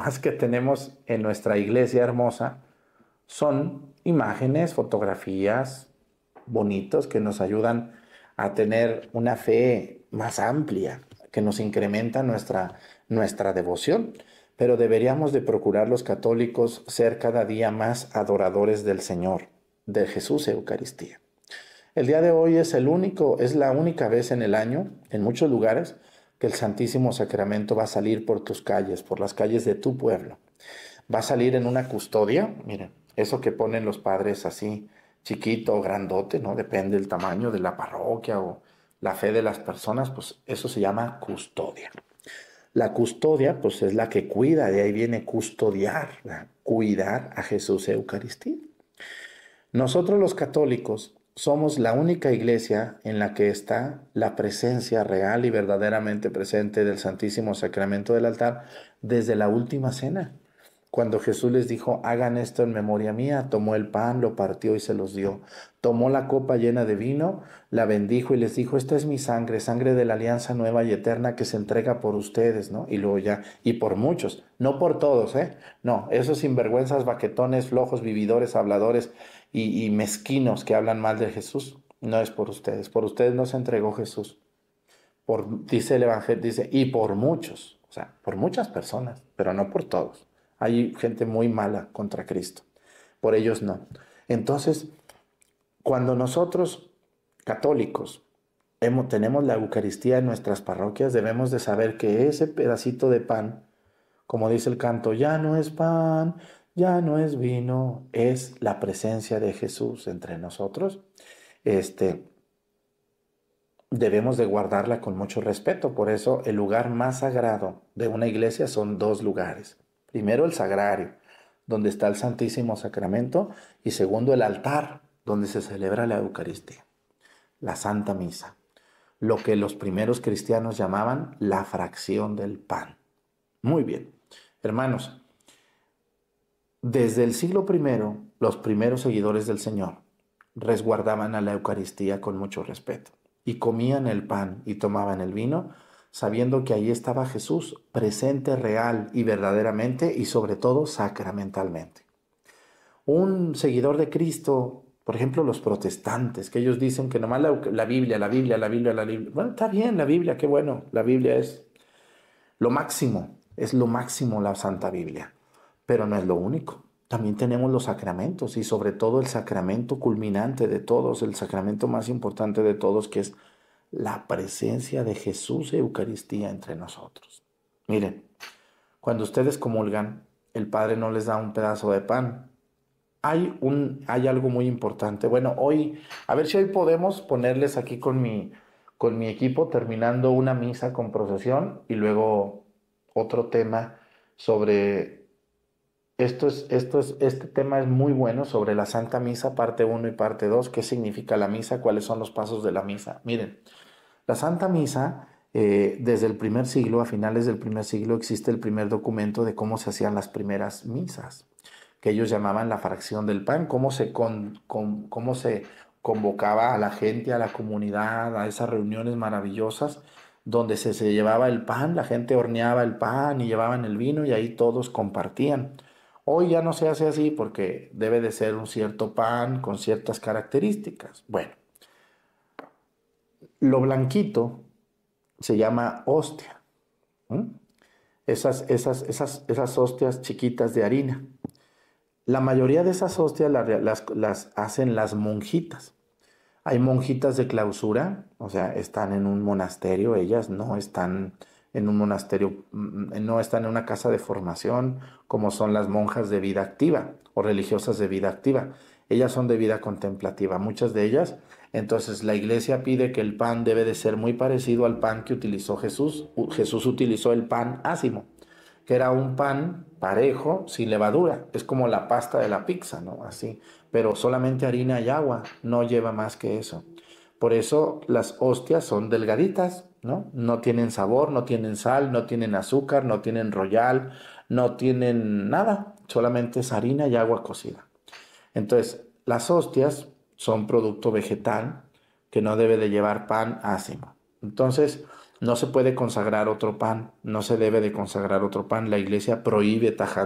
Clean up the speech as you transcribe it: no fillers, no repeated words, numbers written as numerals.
más que tenemos en nuestra iglesia hermosa son imágenes, fotografías bonitos que nos ayudan a tener una fe más amplia, que nos incrementa nuestra devoción. Pero deberíamos de procurar los católicos ser cada día más adoradores del Señor, de Jesús Eucaristía. El día de hoy es la única vez en el año, en muchos lugares, que el Santísimo Sacramento va a salir por tus calles, por las calles de tu pueblo. Va a salir en una custodia, miren, eso que ponen los padres así, chiquito o grandote, ¿no? Depende del tamaño de la parroquia o la fe de las personas, pues eso se llama custodia. La custodia, pues es la que cuida, de ahí viene custodiar, ¿verdad? Cuidar a Jesús Eucaristía. Nosotros los católicos somos la única iglesia en la que está la presencia real y verdaderamente presente del Santísimo Sacramento del altar desde la última cena. Cuando Jesús les dijo, hagan esto en memoria mía, tomó el pan, lo partió y se los dio. Tomó la copa llena de vino, la bendijo y les dijo, esta es mi sangre, sangre de la alianza nueva y eterna que se entrega por ustedes, ¿no? Y luego ya, y por muchos, no por todos, ¿eh? No, esos sinvergüenzas, baquetones, flojos, vividores, habladores y mezquinos que hablan mal de Jesús, no es por ustedes no se entregó Jesús. Dice el Evangelio, dice, y por muchos, o sea, por muchas personas, pero no por todos. Hay gente muy mala contra Cristo. Por ellos no. Entonces, cuando nosotros, católicos, tenemos la Eucaristía en nuestras parroquias, debemos de saber que ese pedacito de pan, como dice el canto, ya no es pan, ya no es vino, es la presencia de Jesús entre nosotros. Debemos de guardarla con mucho respeto. Por eso el lugar más sagrado de una iglesia son dos lugares. Primero el sagrario, donde está el Santísimo Sacramento, y segundo el altar, donde se celebra la Eucaristía, la Santa Misa, lo que los primeros cristianos llamaban la fracción del pan. Muy bien, hermanos, desde el siglo I, los primeros seguidores del Señor resguardaban a la Eucaristía con mucho respeto y comían el pan y tomaban el vino, sabiendo que ahí estaba Jesús, presente real y verdaderamente y sobre todo sacramentalmente. Un seguidor de Cristo, por ejemplo los protestantes, que ellos dicen que nomás la Biblia, la Biblia, la Biblia, la Biblia. Bueno, está bien la Biblia, qué bueno, la Biblia es lo máximo la Santa Biblia, pero no es lo único. También tenemos los sacramentos y sobre todo el sacramento culminante de todos, el sacramento más importante de todos, que es la presencia de Jesús Eucaristía entre nosotros. Miren, cuando ustedes comulgan, el Padre no les da un pedazo de pan. Hay algo muy importante. Bueno, a ver si hoy podemos ponerles aquí con mi equipo, terminando una misa con procesión y luego otro tema sobre este tema es muy bueno sobre la Santa Misa, parte 1 y parte 2. ¿Qué significa la misa? ¿Cuáles son los pasos de la misa? Miren, la Santa Misa, desde el primer siglo, a finales del primer siglo, existe el primer documento de cómo se hacían las primeras misas, que ellos llamaban la fracción del pan, cómo se convocaba a la gente, a la comunidad, a esas reuniones maravillosas donde se llevaba el pan, la gente horneaba el pan y llevaban el vino y ahí todos compartían. Hoy ya no se hace así porque debe de ser un cierto pan con ciertas características. Bueno, lo blanquito se llama hostia. ¿Mm? Esas hostias chiquitas de harina. La mayoría de esas hostias las hacen las monjitas. Hay monjitas de clausura, o sea, están en un monasterio, ellas no están en un monasterio, no están en una casa de formación como son las monjas de vida activa o religiosas de vida activa. Ellas son de vida contemplativa, muchas de ellas. Entonces la iglesia pide que el pan debe de ser muy parecido al pan que utilizó Jesús. Jesús utilizó el pan ácimo, que era un pan parejo, sin levadura. Es como la pasta de la pizza, ¿no? Así, pero solamente harina y agua, no lleva más que eso. Por eso las hostias son delgaditas, ¿no? No tienen sabor, no tienen sal, no tienen azúcar, no tienen royal, no tienen nada, solamente es harina y agua cocida. Entonces, las hostias son producto vegetal que no debe de llevar pan ácimo. Entonces, No se puede consagrar otro pan, no se debe de consagrar otro pan. La iglesia prohíbe